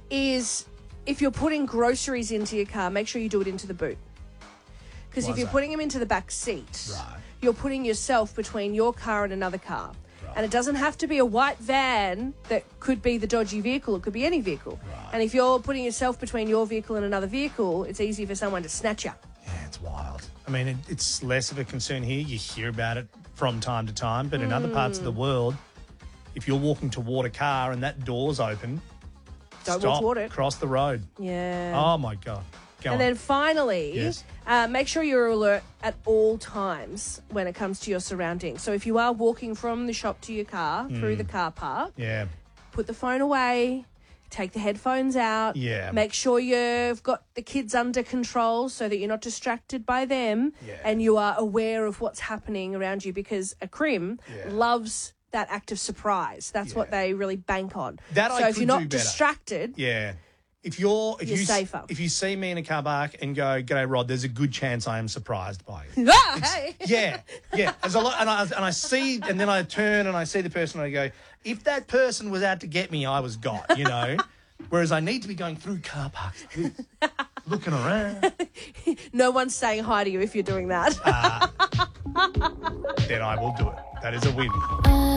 is if you're putting groceries into your car, make sure you do it into the boot. Because if you're putting them into the back seat, you're putting yourself between your car and another car. And it doesn't have to be a white van that could be the dodgy vehicle. It could be any vehicle. And if you're putting yourself between your vehicle and another vehicle, it's easy for someone to snatch you. Yeah, it's wild. I mean, it's less of a concern here. You hear about it from time to time. But in other parts of the world, if you're walking toward a car and that door's open, Don't walk toward it. Cross the road. Yeah. Oh, my God. And then finally, make sure you're alert at all times when it comes to your surroundings. So if you are walking from the shop to your car through the car park, put the phone away, take the headphones out, make sure you've got the kids under control so that you're not distracted by them and you are aware of what's happening around you, because a crim loves that act of surprise. That's what they really bank on. So if you're not distracted... If you're safer. If you see me in a car park and go, "G'day, Rod," there's a good chance I am surprised by you. Yeah. There's a lot, and I see, and then I turn and I see the person and I go, "If that person was out to get me, I was got," you know. Whereas I need to be going through car parks, looking around. No one's saying hi to you if you're doing that. Then I will do it. That is a win.